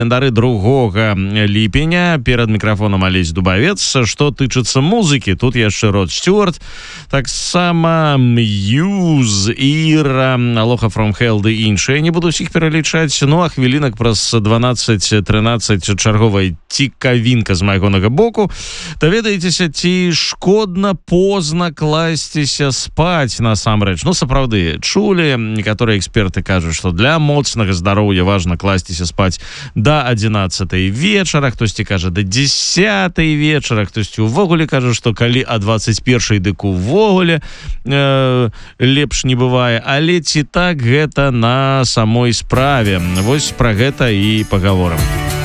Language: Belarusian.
календары 2 ліпеня. Перад мікрафонам Алесь Дубавец. Што тычыцца музыкі, тут яшчэ Род Стюарт, таксама Muse, Ira, Aloha from Hell ды іншыя. Не буду ўсіх пералічаць. Ну, а хвілінак праз 12-13 чарговая цікавінка з майгонага боку. Даведаецеся, ці шкодна позна класціся спаць насамрэч. Ну, сапраўды, чулі, некаторыя эксперты кажуць, што для моцнага здароўя важна класціся спаць до 11 вечара, хтосьці кажа до 10 вечара, хтосьці увогуле кажа, што калі о 21 дык увогуле лепш не бывае. Але ці так гэта на самой справе? Вось пра гэта і пагаворам.